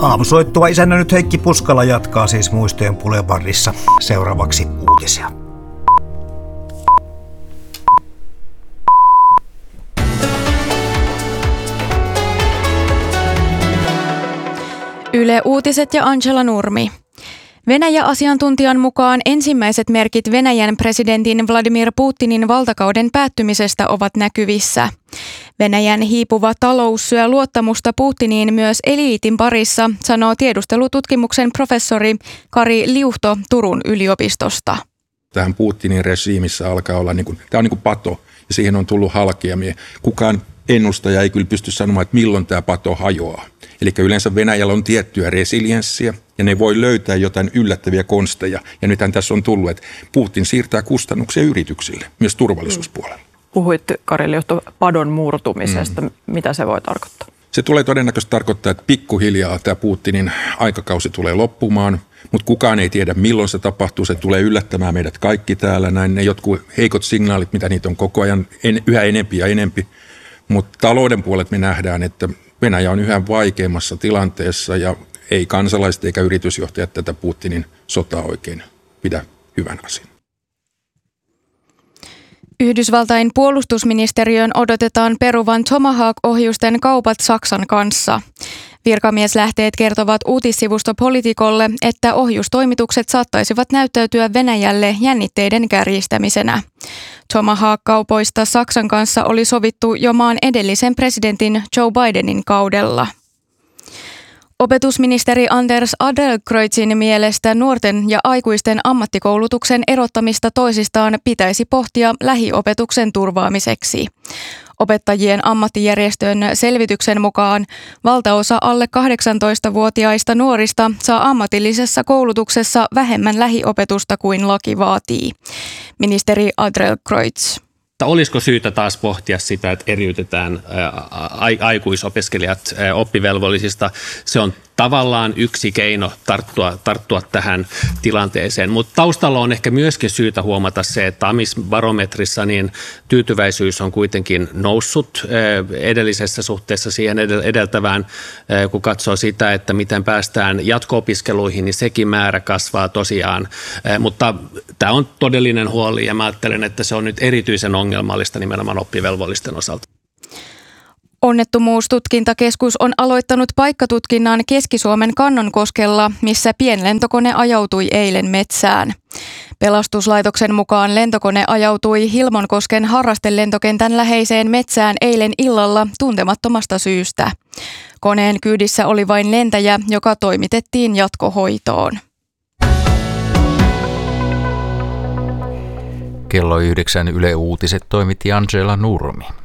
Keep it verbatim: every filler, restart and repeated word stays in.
Aamusoittua isännönyt Heikki Puskala jatkaa siis muistojen Boulevardissa. Seuraavaksi uutisia. Yle Uutiset ja Angela Nurmi. Venäjä-asiantuntijan mukaan ensimmäiset merkit Venäjän presidentin Vladimir Putinin valtakauden päättymisestä ovat näkyvissä. Venäjän hiipuva talous syö luottamusta Putiniin myös eliitin parissa, sanoo tiedustelututkimuksen professori Kari Liuhto Turun yliopistosta. Tähän Putinin regiimissä alkaa olla, niin kuin, tämä on niin kuin pato ja siihen on tullut halkeamia. Kukaan ennustaja ei kyllä pysty sanomaan, että milloin tämä pato hajoaa. Eli yleensä Venäjällä on tiettyä resilienssiä ja ne voi löytää jotain yllättäviä konsteja. Ja nythän tässä on tullut, että Putin siirtää kustannuksia yrityksille, myös turvallisuuspuolella. Puhuit, Kari Liuhto, padon murtumisesta. Mm. Mitä se voi tarkoittaa? Se tulee todennäköisesti tarkoittaa, että pikkuhiljaa tämä Putinin aikakausi tulee loppumaan, mutta kukaan ei tiedä milloin se tapahtuu. Se tulee yllättämään meidät kaikki täällä. Näin ne jotkut heikot signaalit, mitä niitä on koko ajan en, yhä enempi ja enempi. Mutta talouden puolet me nähdään, että Venäjä on yhä vaikeammassa tilanteessa ja ei kansalaiset eikä yritysjohtajat tätä Putinin sotaa oikein pidä hyvän asian. Yhdysvaltain puolustusministeriön odotetaan peruvan Tomahawk-ohjusten kaupat Saksan kanssa. Virkamieslähteet kertovat uutissivusto Politicolle, että ohjustoimitukset saattaisivat näyttäytyä Venäjälle jännitteiden kärjistämisenä. Tomahawk-kaupoista Saksan kanssa oli sovittu jo maan edellisen presidentin Joe Bidenin kaudella. Opetusministeri Anders Adlercreutzin mielestä nuorten ja aikuisten ammattikoulutuksen erottamista toisistaan pitäisi pohtia lähiopetuksen turvaamiseksi. Opettajien ammattijärjestön selvityksen mukaan valtaosa alle kahdeksantoistavuotiaista nuorista saa ammatillisessa koulutuksessa vähemmän lähiopetusta kuin laki vaatii. Ministeri Adlercreutz. Olisiko syytä taas pohtia sitä, että eriytetään aikuisopiskelijat oppivelvollisista? Se on tavallaan yksi keino tarttua, tarttua tähän tilanteeseen, mutta taustalla on ehkä myöskin syytä huomata se, että Amisbarometrissa niin tyytyväisyys on kuitenkin noussut edellisessä suhteessa siihen edeltävään, kun katsoo sitä, että miten päästään jatko-opiskeluihin, niin sekin määrä kasvaa tosiaan, mutta tämä on todellinen huoli ja mä ajattelen, että se on nyt erityisen ongelmallista nimenomaan oppivelvollisten osalta. Onnettomuustutkintakeskus on aloittanut paikkatutkinnan Keski-Suomen Kannonkoskella, missä pienlentokone ajautui eilen metsään. Pelastuslaitoksen mukaan lentokone ajautui Hilmonkosken harrastelentokentän läheiseen metsään eilen illalla tuntemattomasta syystä. Koneen kyydissä oli vain lentäjä, joka toimitettiin jatkohoitoon. Kello yhdeksän Yle Uutiset toimitti Angela Nurmi.